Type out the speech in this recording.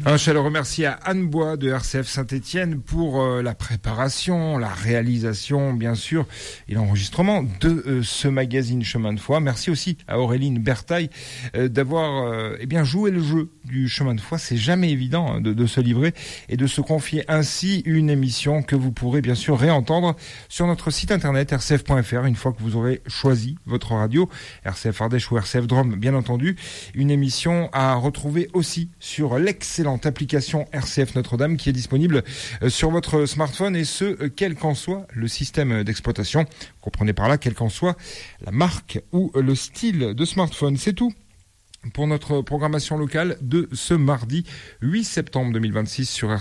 Un chaleureux merci à Anne Bois de RCF Saint-Étienne pour la préparation, la réalisation, bien sûr, et l'enregistrement de ce magazine Chemin de foi. Merci aussi à Auréline Bertaille d'avoir joué le jeu du Chemin de foi. C'est jamais évident de se livrer et de se confier ainsi une émission que vous pourrez bien sûr réentendre sur notre site internet rcf.fr une fois que vous aurez choisi votre radio, RCF Ardèche ou RCF Drôme, bien entendu. Une émission à retrouver aussi sur l'excellente application RCF Notre-Dame qui est disponible sur votre smartphone, et ce, quel qu'en soit le système d'exploitation. Vous comprenez par là, quelle qu'en soit la marque ou le style de smartphone. C'est tout pour notre programmation locale de ce mardi 8 septembre 2026 sur